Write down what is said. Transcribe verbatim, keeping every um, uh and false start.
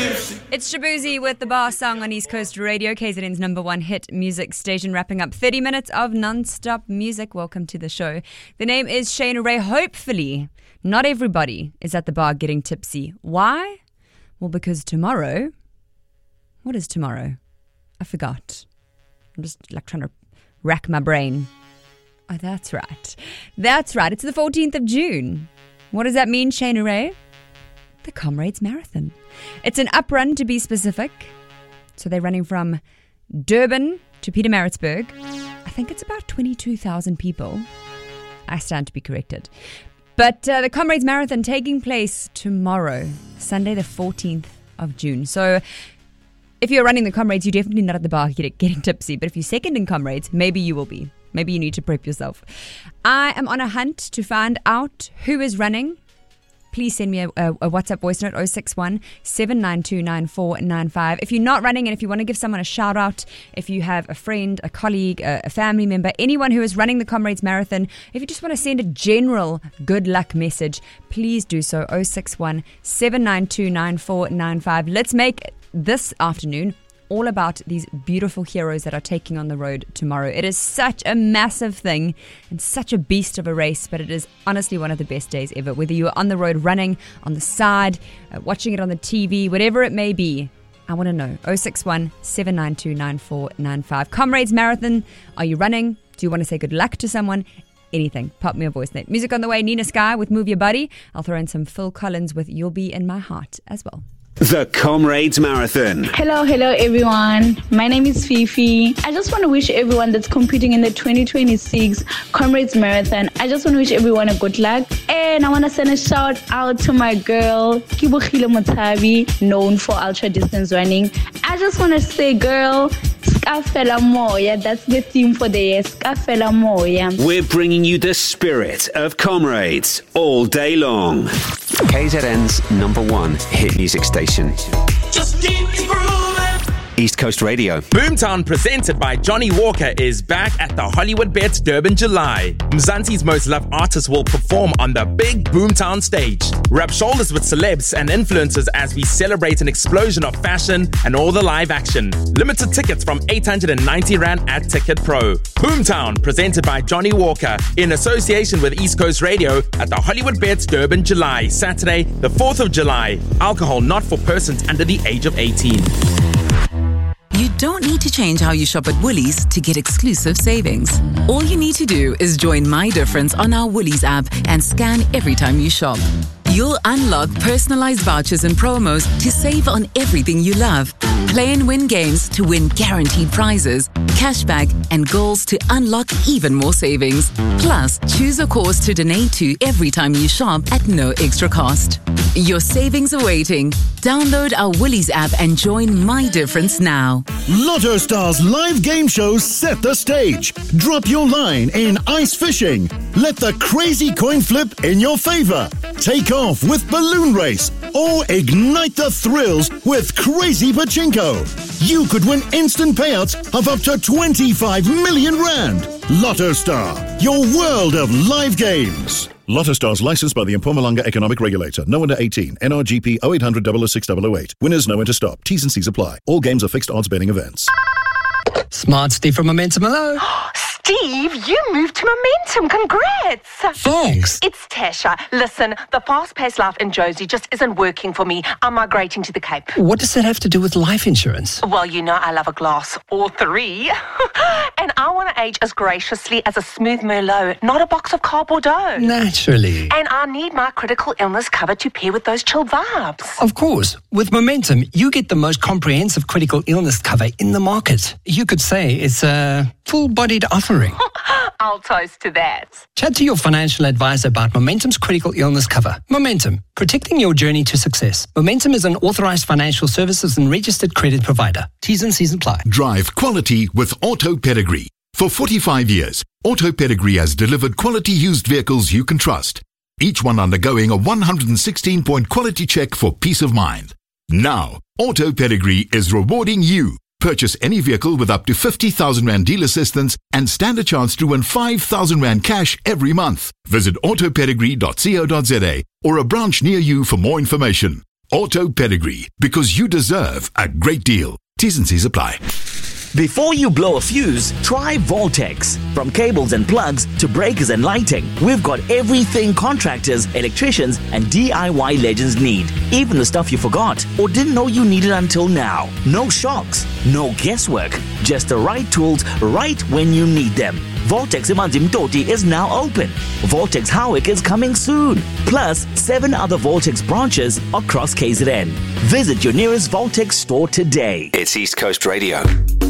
It's Shabuzi with the Bar Song on East Coast Radio, K Z N's number one hit music station, wrapping up thirty minutes of non-stop music. Welcome to the show. The name is Shayna Ray. Hopefully, not everybody is at the bar getting tipsy. Why? Well, because tomorrow, what is tomorrow? I forgot. I'm just like trying to rack my brain. Oh, that's right. That's right. It's the fourteenth of June. What does that mean, Shayna Ray? The Comrades Marathon. It's an up run, to be specific. So they're running from Durban to Pietermaritzburg. I think it's about twenty-two thousand people. I stand to be corrected. But uh, the Comrades Marathon taking place tomorrow, Sunday the fourteenth of June. So if you're running the Comrades, you're definitely not at the bar getting, getting tipsy. But if you're second in Comrades, maybe you will be. Maybe you need to prep yourself. I am on a hunt to find out who is running. Please send me a, a, a WhatsApp voice note, oh six one, seven nine two, nine four nine five. If you're not running and if you want to give someone a shout out, if you have a friend, a colleague, a, a family member, anyone who is running the Comrades Marathon, if you just want to send a general good luck message, please do so, oh six one, seven nine two, nine four nine five. Let's make this afternoon all about these beautiful heroes that are taking on the road tomorrow. It is such a massive thing and such a beast of a race, but it is honestly one of the best days ever. Whether you are on the road running, on the side, uh, watching it on the T V, whatever it may be, I want to know. oh six one, seven nine two, nine four nine five. Comrades Marathon, are you running? Do you want to say good luck to someone? Anything. Pop me a voice note. Music on the way, Nina Sky with Move Your Body. I'll throw in some Phil Collins with You'll Be in My Heart as well. The Comrades Marathon. Hello, hello everyone. My name is Fifi. I just want to wish everyone that's competing in the twenty twenty-six Comrades Marathon, I just want to wish everyone a good luck. And I want to send a shout out to my girl, Kibukhile Mutabi, known for ultra distance running. I just want to say, girl, Skafela Moya. That's the theme for the year, Skafela Moya. We're bringing you the spirit of Comrades all day long. K Z N's number one hit music station. Just keep improving. East Coast Radio. Boomtown, presented by Johnny Walker, is back at the Hollywood Bets Durban July. Mzansi's most loved artists will perform on the big Boomtown stage. Rub shoulders with celebs and influencers as we celebrate an explosion of fashion and all the live action. Limited tickets from eight hundred ninety rand at Ticket Pro. Boomtown, presented by Johnny Walker, in association with East Coast Radio at the Hollywood Bets Durban July, Saturday, the fourth of July. Alcohol not for persons under the age of eighteen. You don't need to change how you shop at Woolies to get exclusive savings. All you need to do is join My Difference on our Woolies app and scan every time you shop. You'll unlock personalized vouchers and promos to save on everything you love. Play and win games to win guaranteed prizes, cashback, and goals to unlock even more savings. Plus, choose a cause to donate to every time you shop at no extra cost. Your savings are waiting. Download our Woolies app and join My Difference now. Lotto Stars live game shows set the stage. Drop your line in ice fishing. Let the crazy coin flip in your favor. Take off with balloon race or ignite the thrills with crazy pachinko. You could win instant payouts of up to twenty-five million rand. Lotto Star, your world of live games. Lotto Stars licensed by the Mpumalanga Economic Regulator. No under eighteen. N R G P oh eight hundred, double oh six, double oh eight. Winners know when to stop. T's and C's apply. All games are fixed odds betting events. Smart Steve from Momentum, hello. Steve, you moved to Momentum. Congrats. Thanks. It's Tasha. Listen, the fast-paced life in Josie just isn't working for me. I'm migrating to the Cape. What does that have to do with life insurance? Well, you know I love a glass or three. And I want to age as graciously as a smooth Merlot, not a box of car Bordeaux. Naturally. And I need my critical illness cover to pair with those chill vibes. Of course. With Momentum, you get the most comprehensive critical illness cover in the market. You could say it's a full-bodied offering. I'll toast to that. Chat to your financial advisor about Momentum's critical illness cover. Momentum, protecting your journey to success. Momentum is an authorized financial services and registered credit provider. T's and C's apply. Drive quality with Auto Pedigree. For forty-five years, Auto Pedigree has delivered quality used vehicles you can trust. Each one undergoing a one hundred sixteen point quality check for peace of mind. Now, Auto Pedigree is rewarding you. Purchase any vehicle with up to fifty thousand rand deal assistance and stand a chance to win five thousand rand cash every month. Visit auto pedigree dot co dot za or a branch near you for more information. Auto Pedigree, because you deserve a great deal. T's and C's apply. Before you blow a fuse, try Voltex. From cables and plugs to breakers and lighting, we've got everything contractors, electricians, and D I Y legends need. Even the stuff you forgot or didn't know you needed until now. No shocks, no guesswork, just the right tools right when you need them. Voltex Imanzi Mtoti is now open. Voltex Howick is coming soon. Plus, seven other Voltex branches across K Z N. Visit your nearest Voltex store today. It's East Coast Radio.